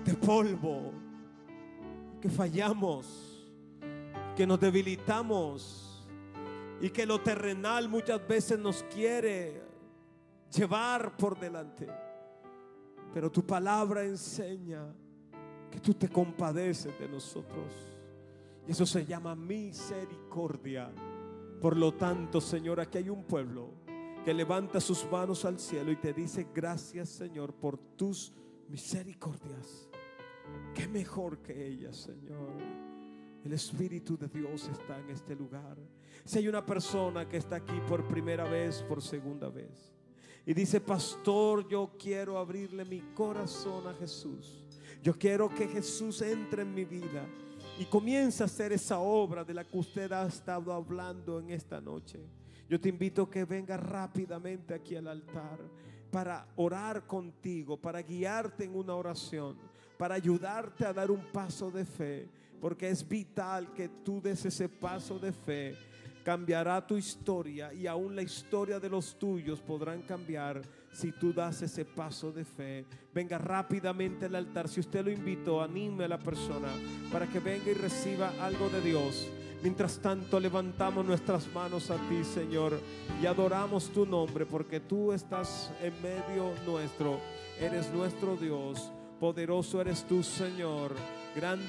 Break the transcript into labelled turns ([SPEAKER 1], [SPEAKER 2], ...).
[SPEAKER 1] de polvo, que fallamos, que nos debilitamos y que lo terrenal muchas veces nos quiere llevar por delante. Pero tu palabra enseña que tú te compadeces de nosotros, y eso se llama misericordia. Por lo tanto, Señor, aquí hay un pueblo que levanta sus manos al cielo y te dice: gracias, Señor, por tus misericordias. Qué mejor que ellas, Señor. El Espíritu de Dios está en este lugar. Si hay una persona que está aquí por primera vez, por segunda vez, y dice: pastor, yo quiero abrirle mi corazón a Jesús, yo quiero que Jesús entre en mi vida y comience a hacer esa obra de la que usted ha estado hablando en esta noche, yo te invito a que venga rápidamente aquí al altar para orar contigo, para guiarte en una oración, para ayudarte a dar un paso de fe, porque es vital que tú des ese paso de fe. Cambiará tu historia, y aún la historia de los tuyos podrán cambiar si tú das ese paso de fe. Venga rápidamente al altar. Si usted lo invitó, anime a la persona para que venga y reciba algo de Dios. Mientras tanto, levantamos nuestras manos a ti, Señor, y adoramos tu nombre, porque tú estás en medio nuestro. Eres nuestro Dios. Poderoso eres tú, Señor. Grande